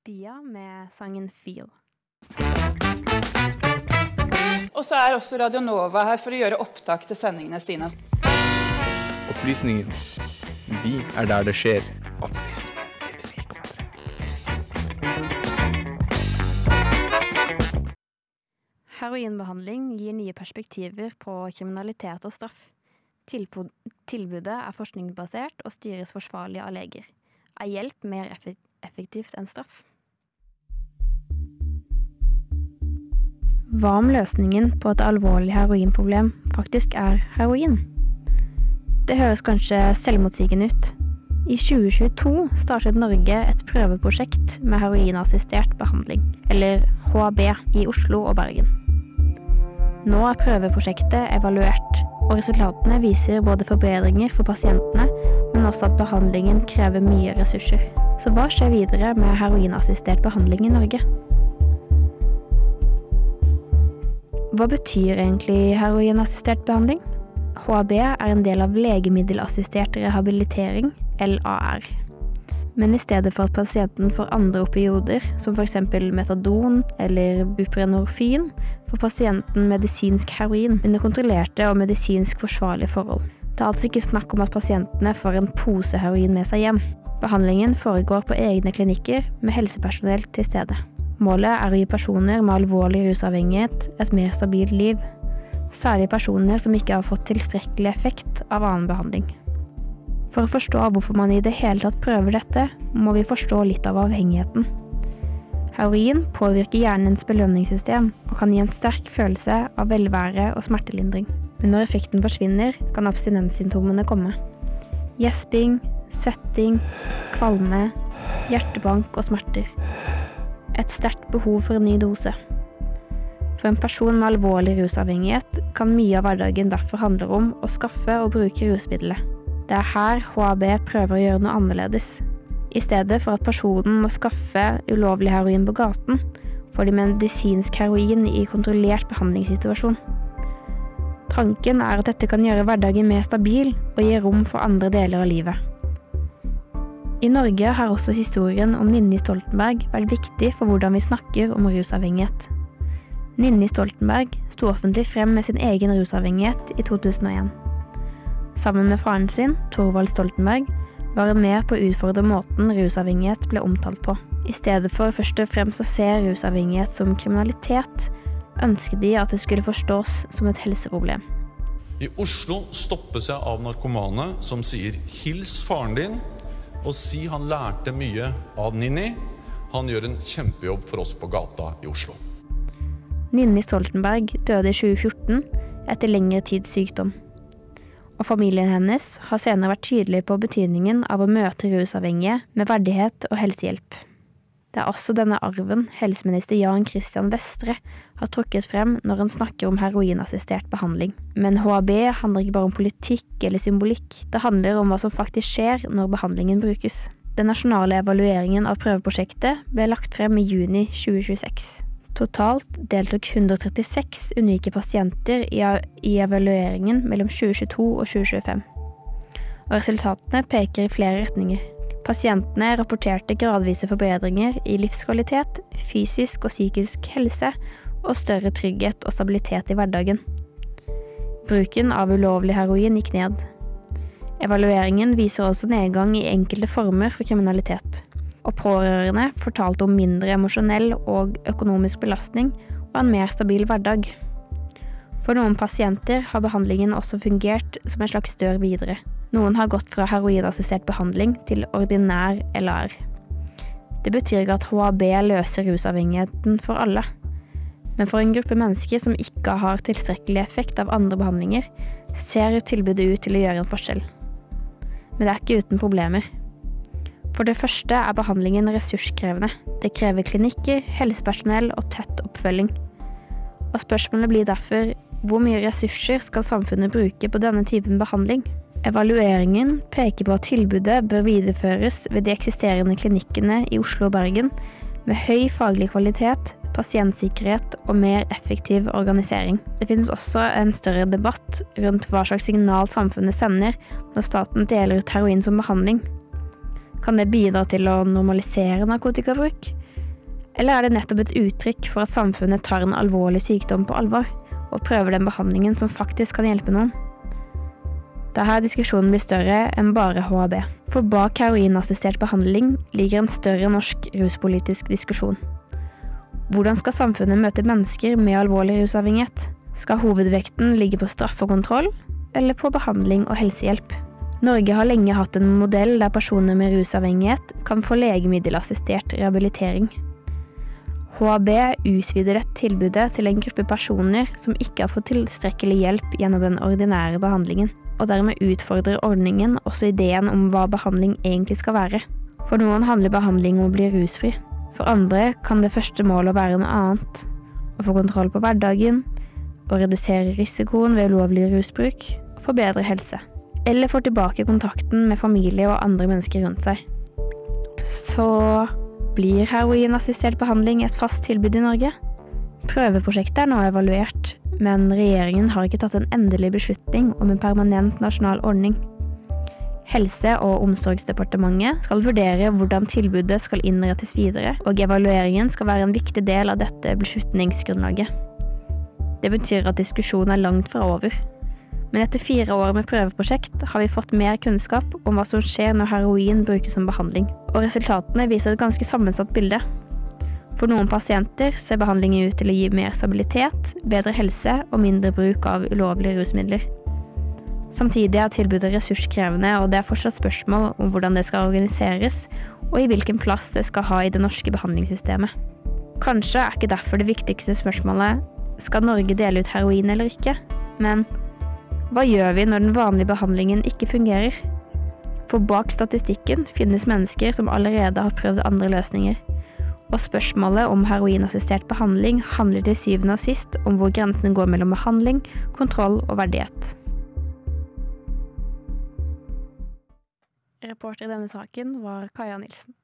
Dia med sangen Feel. Og så også Radio Nova her for å gjøre opptak til sendingene sine. Opplysningen. Vi der det skjer. Opplysningen. Heroinbehandling gir nye perspektiver på kriminalitet og straff. Tilbudet forskningsbasert og styres forsvarlig av leger. Hjelp mer effektivt enn straff? Hva om løsningen på et alvorlig heroinproblem faktisk heroin? Det høres kanskje selvmotsigende ut. I 2022 startet Norge et prøveprosjekt med heroinassistert behandling, eller HB, i Oslo og Bergen. Nå prøveprosjektet evaluert, og resultatene viser både forbedringer for pasientene, men også at behandlingen krever mye ressurser. Så hva skjer videre med heroinassistert behandling i Norge? Hva betyr egentlig heroinassistert behandling? HB en del av legemiddelassistert rehabilitering, LAR. Men i stedet for at pasienten får andre opioider, som for eksempel metadon eller buprenorfin, får pasienten medisinsk heroin under kontrollerte og medisinsk forsvarlige forhold. Det altså ikke snakk om at pasientene får en pose heroin med seg hjem. Behandlingen foregår på egne klinikker med helsepersonell til stede. Målet å gi personer med alvorlig rusavhengighet et mer stabilt liv, særlig personer som ikke har fått tilstrekkelig effekt av annen behandling. For å forstå hvorfor man i det hele tatt prøver dette, må vi forstå litt av avhengigheten. Heroin påvirker hjernens belønningssystem og kan gi en sterk følelse av velvære og smertelindring. Men når effekten forsvinner, kan abstinenssymptomene komme. Gjesping, svetting, kvalme, hjertebank og smerter. Et sterkt behov for en ny dose. For en person med alvorlig rusavhengighet kan mye av hverdagen derfor handle om å skaffe og bruke rusmiddelet. Det her HB prøver å gjøre noe annerledes. I stedet for at personen må skaffe ulovlig heroin på gaten, får de medisinsk heroin i kontrollert behandlingssituasjon. Tanken at dette kan gjøre hverdagen mer stabil og gi rom for andre deler av livet. I Norge har også historien om Ninni Stoltenberg vært viktig for hvordan vi snakker om rusavhengighet. Ninni Stoltenberg sto offentlig frem med sin egen rusavhengighet i 2001. Sammen med faren sin, Thorvald Stoltenberg, var han med på å utfordre måten rusavhengighet ble omtalt på. I stedet for først og fremst å se rusavhengighet som kriminalitet, ønsket de at det skulle forstås som et helseproblem. I Oslo stoppes jeg av narkomane som sier «Hils faren din», og si han lærte mye av Ninni. Han gjør en kjempejobb for oss på gata i Oslo. Ninni Stoltenberg døde i 2014 etter lengre tids sykdom. Og familien hennes har senere vært tydelig på betydningen av å møte rusavhengige med verdighet og helsehjelp. Det også denne arven helseminister Jan Christian Vestre har trukket frem når han snakker om heroinassistert behandling. Men HB handler ikke bare om politikk eller symbolikk. Det handler om hva som faktisk skjer når behandlingen brukes. Den nasjonale evalueringen av prøveprosjektet ble lagt frem i juni 2026. Totalt deltok 136 unike pasienter i evalueringen mellom 2022 og 2025. Og resultatene peker i flere retninger. Pasientene rapporterte gradvise forbedringer i livskvalitet, fysisk og psykisk helse og større trygghet og stabilitet i hverdagen. Bruken av ulovlig heroin gikk ned. Evalueringen viser også nedgang i enkelte former for kriminalitet. Og pårørende fortalte om mindre emosjonell og økonomisk belastning og en mer stabil hverdag. For noen pasienter har behandlingen også fungert som en slags dør videre. Noen har gått fra heroinassistert behandling til ordinær LAR. Det betyr ikke at HB løser rusavhengigheten for alle. Men for en gruppe mennesker som ikke har tilstrekkelig effekt av andre behandlinger, ser tilbudet ut til å gjøre en forskjell. Men det ikke uten problemer. For det første behandlingen ressurskrevende. Det krever klinikker, helsepersonell og tett oppfølging. Og spørsmålet blir derfor, hvor mye ressurser skal samfunnet bruke på denne typen behandling? Evalueringen peker på at tilbudet bør videreføres ved de eksisterende klinikkene i Oslo og Bergen, med høy faglig kvalitet, pasientsikkerhet og mer effektiv organisering. Det finnes også en større debatt rundt hva slags signal samfunnet sender når staten deler ut heroin som behandling. Kan det bidra til å normalisere narkotikabruk? Eller er det nettopp et uttrykk for at samfunnet tar en alvorlig sykdom på alvor, og prøver den behandlingen som faktisk kan hjelpe noen? Det er her diskusjonen blir større enn bare HAB. For bak heroinassistert behandling ligger en større norsk ruspolitisk diskusjon. Hvordan skal samfunnet møte mennesker med alvorlig rusavhengighet? Skal hovedvekten ligge på straff og kontroll, eller på behandling og helsehjelp? Norge har lenge hatt en modell der personer med rusavhengighet kan få legemiddelassistert rehabilitering. HAB utvider dette tilbudet til en gruppe personer som ikke har fått tilstrekkelig hjelp gjennom den ordinære behandlingen, og dermed utfordrer ordningen også ideen om hva behandling egentlig skal være. For noen handler behandling om å bli rusfri. For andre kan det første målet være noe annet. Å få kontroll på hverdagen, å redusere risikoen ved ulovlig rusbruk, og få bedre helse. Eller få tilbake kontakten med familie og andre mennesker rundt seg. Så blir heroinassistert behandling et fast tilbud i Norge? Prøveprosjektet er nå evaluert, men regjeringen har ikke tatt en endelig beslutning om en permanent nasjonal ordning. Helse- og omsorgsdepartementet skal vurdere hvordan tilbudet skal innrettes videre, og evalueringen skal være en viktig del av dette beslutningsgrunnlaget. Det betyr at diskusjonen er langt fra over. Men etter 4 år med prøveprosjekt har vi fått mer kunnskap om hva som skjer når heroin brukes som behandling, og resultatene viser et ganske sammensatt bilde. For noen pasienter ser behandlingen ut til å gi mer stabilitet, bedre helse og mindre bruk av ulovlige rusmidler. Samtidig er tilbudet ressurskrevende, og det er fortsatt spørsmål om hvordan det skal organiseres, og i hvilken plass det skal ha i det norske behandlingssystemet. Kanskje er ikke derfor det viktigste spørsmålet skal Norge dele ut heroin eller ikke, men hva gjør vi når den vanlige behandlingen ikke fungerer? For bak statistikken finnes mennesker som allerede har prøvd andre løsninger. Og spørsmålet om heroinassistert behandling handler til syvende og sist om hvor grensene går mellom behandling, kontroll og verdighet. Reporter i denne saken var Kaja Nilsen.